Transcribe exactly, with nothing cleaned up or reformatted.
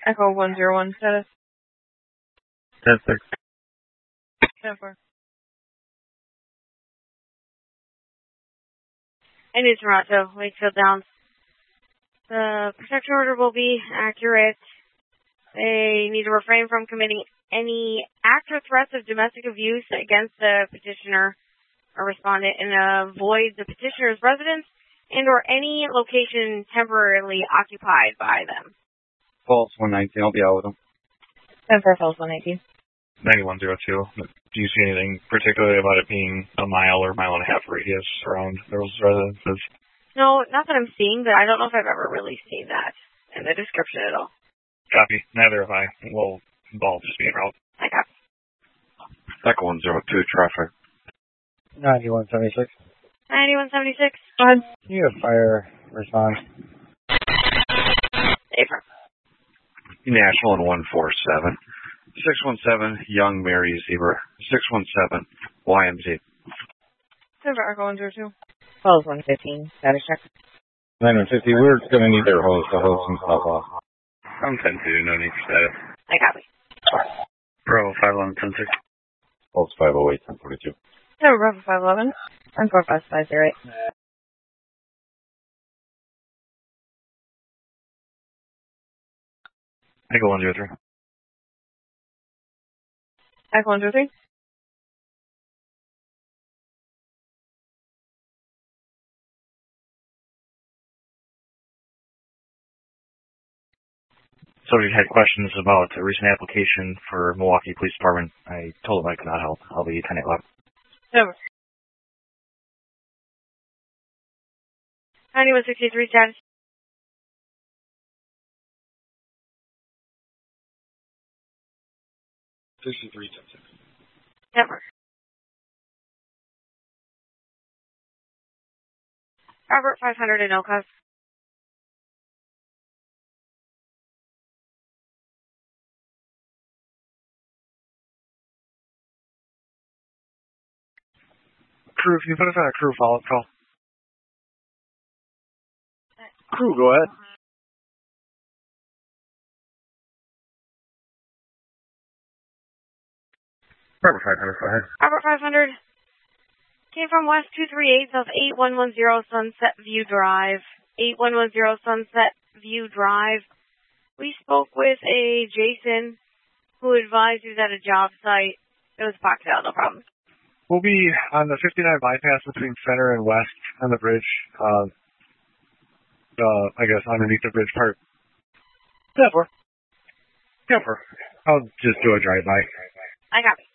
Echo one zero one status. ten six. ten four. I need Toronto, Wakefield Downs. The protection order will be accurate. They need to refrain from committing any act or threats of domestic abuse against the petitioner or respondent and avoid the petitioner's residence and or any location temporarily occupied by them. False one nineteen, I'll be out with them. ten four false one nineteen. ninety-one zero two. Do you see anything particularly about it being a mile or mile and a half radius around those residences? No, not that I'm seeing, but I don't know if I've ever really seen that in the description at all. Copy. Neither have I. Well, ball just being route. I copy. Echo one zero two, traffic. ninety-one seventy-six. ninety-one seventy-six. Go ahead. You have fire response. April. National and one four seven. six one seven, Young Mary Zebra. six one seven, Y M Z. ten four Echo one zero two. Falls one fifteen. Status check. nine one fifty, we're going to need their host to host some stuff off. I'm ten two, no need for status. I copy. Bravo five eleven ten six. Pulse five oh eight, ten forty-two. ten Bravo five eleven. ten four five five zero eight. Echo one zero three. Echo one zero three. Subject had questions about a recent application for Milwaukee Police Department. I told him I could not help. I'll be ten eight left. Over. ninety-one sixty-three status. sixty-three ten six. Never. Robert five hundred in Oka. Crew, can you put us on a crew follow-up call? Crew, go ahead. Robert five hundred, go ahead. Robert five hundred came from West two three eight South eight one one zero Sunset View Drive. eight one one zero Sunset View Drive. We spoke with a Jason who advised he was at a job site. It was pocket out, no problem. We'll be on the fifty-nine bypass between Center and West on the bridge. Uh, uh, I guess underneath the bridge part. ten four. Yeah, for. I'll just do a drive-by. I copy.